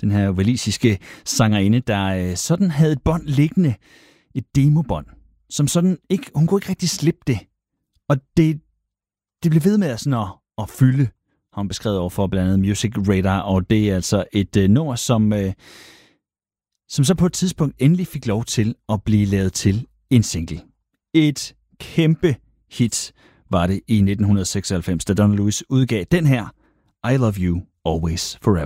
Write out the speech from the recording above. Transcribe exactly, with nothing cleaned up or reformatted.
Den her walisiske sangerinde, der øh, sådan havde et bånd liggende, et demobånd, som sådan ikke, hun kunne ikke rigtig slippe det. Og det, det blev ved med at, sådan at, at fylde, har hun beskrevet over for blandt andet Music Radar, og det er altså et øh, nummer, som, øh, som så på et tidspunkt endelig fik lov til at blive lavet til en single. Et kæmpe hit var det i nitten seksoghalvfems, da Donna Lewis udgav den her I Love You Always Forever.